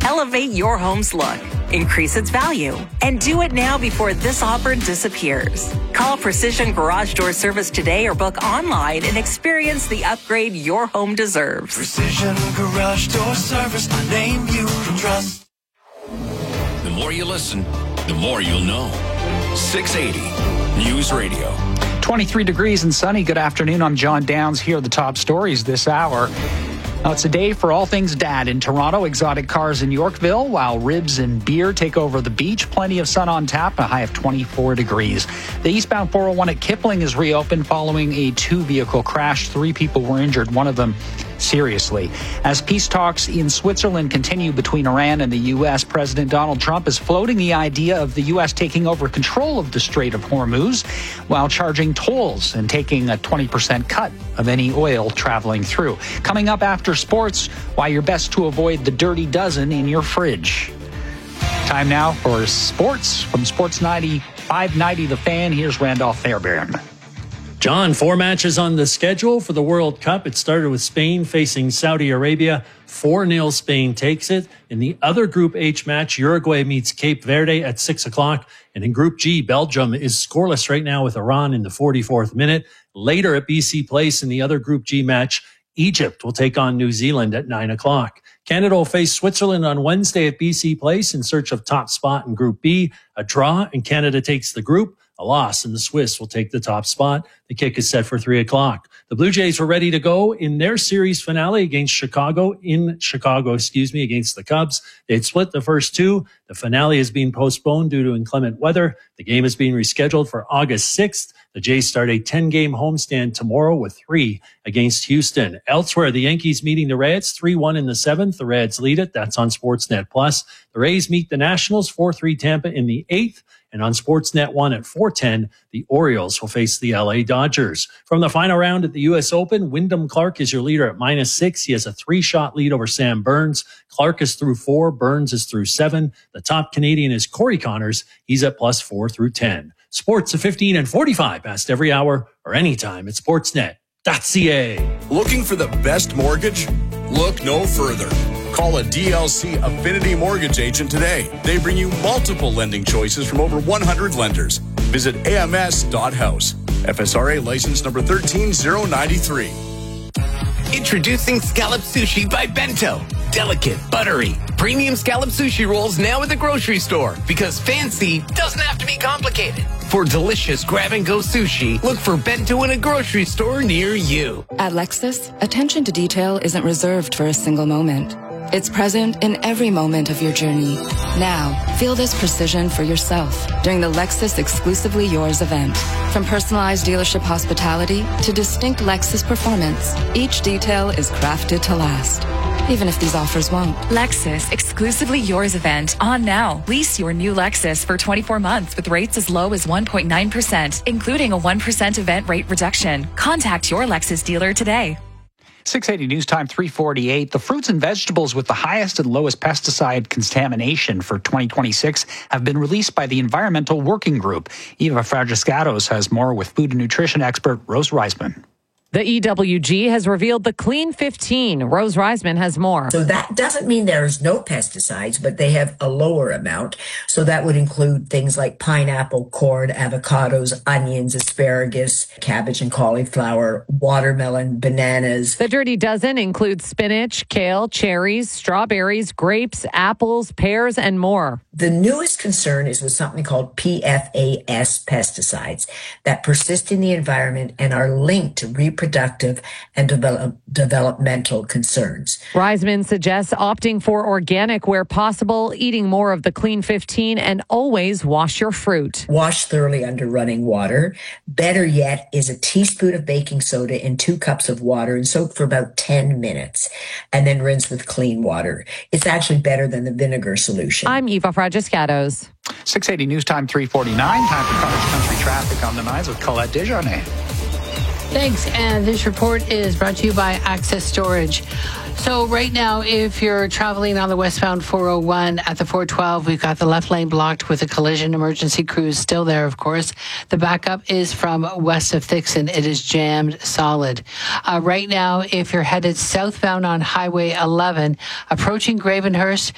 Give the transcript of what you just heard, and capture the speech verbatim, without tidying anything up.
Elevate your home's look, increase its value, and do it now before this offer disappears. Call Precision Garage Door Service today or book online and experience the upgrade your home deserves. Precision Garage Door Service, a name you can trust. The more you listen, the more you'll know. six eighty News Radio. twenty-three degrees and sunny. Good afternoon. I'm John Downs. Here are the top stories this hour. Now, it's a day for all things dad in Toronto. Exotic cars in Yorkville, while ribs and beer take over the beach. Plenty of sun on tap, a high of twenty-four degrees. The eastbound four oh one at Kipling is reopened following a two-vehicle crash. Three people were injured, one of them seriously. As peace talks in Switzerland continue between Iran and the U S, President Donald Trump is floating the idea of the U S taking over control of the Strait of Hormuz while charging tolls and taking a twenty percent cut of any oil traveling through. Coming up after sports, why you're best to avoid the dirty dozen in your fridge. Time now for sports from Sports ninety, five ninety The Fan. Here's Randolph Fairbairn. John, four matches on the schedule for the World Cup. It started with Spain facing Saudi Arabia. four nil Spain takes it. In the other Group H match, Uruguay meets Cape Verde at six o'clock. And in Group G, Belgium is scoreless right now with Iran in the forty-fourth minute. Later at B C Place in the other Group G match, Egypt will take on New Zealand at nine o'clock. Canada will face Switzerland on Wednesday at B C Place in search of top spot in Group B. A draw and Canada takes the group. A loss and the Swiss will take the top spot. The kick is set for three o'clock. The Blue Jays were ready to go in their series finale against Chicago, in Chicago, excuse me, against the Cubs. They'd split the first two. The finale is being postponed due to inclement weather. The game is being rescheduled for August sixth. The Jays start a ten-game homestand tomorrow with three against Houston. Elsewhere, the Yankees meeting the Reds, three one in the seventh. The Reds lead it. That's on Sportsnet Plus. The Rays meet the Nationals, four three Tampa in the eighth. And on Sportsnet one at four ten, the Orioles will face the L A Dodgers. From the final round at the U S Open, Wyndham Clark is your leader at minus six. He has a three-shot lead over Sam Burns. Clark is through four. Burns is through seven. The top Canadian is Corey Connors. He's at plus four through ten. Sports at fifteen and forty-five past every hour or anytime at sportsnet dot c a. Looking for the best mortgage? Look no further. Call a D L C Affinity Mortgage agent today. They bring you multiple lending choices from over one hundred lenders. Visit A M S dot house. F S R A license number one three zero nine three. Introducing Scallop Sushi by Bento. Delicate, buttery, premium scallop sushi rolls now at the grocery store because fancy doesn't have to be complicated. For delicious grab-and-go sushi, look for Bento in a grocery store near you. At Lexus, attention to detail isn't reserved for a single moment. It's present in every moment of your journey. Now, feel this precision for yourself during the Lexus Exclusively Yours event. From personalized dealership hospitality to distinct Lexus performance, each detail is crafted to last, even if these offers won't. Lexus Exclusively Yours event on now. Lease your new Lexus for twenty-four months with rates as low as one point nine percent, including a one percent event rate reduction. Contact your Lexus dealer today. six eighty News Time, three forty-eight. The fruits and vegetables with the highest and lowest pesticide contamination for twenty twenty-six have been released by the Environmental Working Group. Eva Fragiscatos has more with food and nutrition expert Rose Reisman. The E W G has revealed the Clean fifteen. Rose Reisman has more. So that doesn't mean there's no pesticides, but they have a lower amount. So that would include things like pineapple, corn, avocados, onions, asparagus, cabbage and cauliflower, watermelon, bananas. The Dirty Dozen includes spinach, kale, cherries, strawberries, grapes, apples, pears, and more. The newest concern is with something called P F A S pesticides that persist in the environment and are linked to reproductive Productive and develop, developmental concerns. Reisman suggests opting for organic where possible, eating more of the Clean fifteen, and always wash your fruit. Wash thoroughly under running water. Better yet is a teaspoon of baking soda in two cups of water and soak for about ten minutes, and then rinse with clean water. It's actually better than the vinegar solution. I'm Eva Fragiscatos. six eighty News Time, three forty-nine. Time for Cottage Country Traffic on the nines with Colette Desjardins. Thanks. And this report is brought to you by Access Storage. So right now, if you're traveling on the westbound four oh one at the four twelve, we've got the left lane blocked with a collision emergency crews still there, of course. The backup is from west of Thixon. It is jammed solid. Uh, right now, if you're headed southbound on Highway eleven, approaching Gravenhurst,